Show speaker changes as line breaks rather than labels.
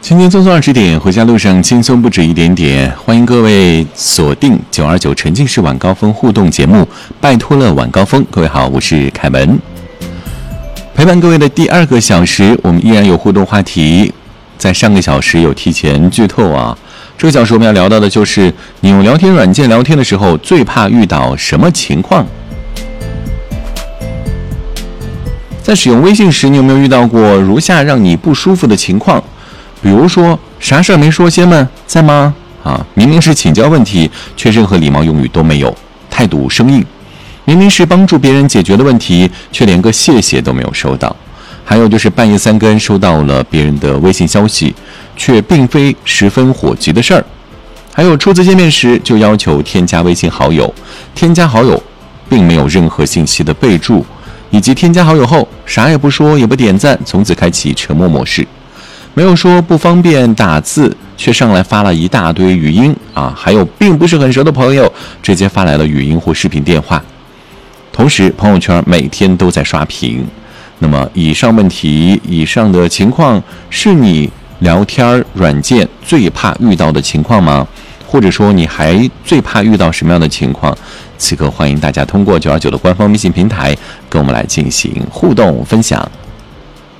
今天匆匆20点，回家路上轻松不止一点点。欢迎各位锁定929沉浸式晚高峰互动节目，拜托了晚高峰。各位好，我是凯文。陪伴各位的第2个小时，我们依然有互动话题。在上个小时有提前剧透啊，这个小时我们要聊到的就是你用聊天软件聊天的时候，最怕遇到什么情况？在使用微信时，你有没有遇到过如下让你不舒服的情况？比如说，啥事儿没说，先问在吗？明明是请教问题，却任何礼貌用语都没有，态度生硬。明明是帮助别人解决的问题，却连个谢谢都没有收到。还有就是半夜3更收到了别人的微信消息，却并非十分火急的事儿。还有初次见面时就要求添加微信好友，添加好友并没有任何信息的备注，以及添加好友后啥也不说也不点赞，从此开启沉默模式。没有说不方便打字，却上来发了一大堆语音还有并不是很熟的朋友直接发来了语音或视频电话。同时朋友圈每天都在刷屏。那么以上问题，以上的情况是你聊天软件最怕遇到的情况吗？或者说你还最怕遇到什么样的情况？此刻欢迎大家通过929的官方微信平台跟我们来进行互动分享。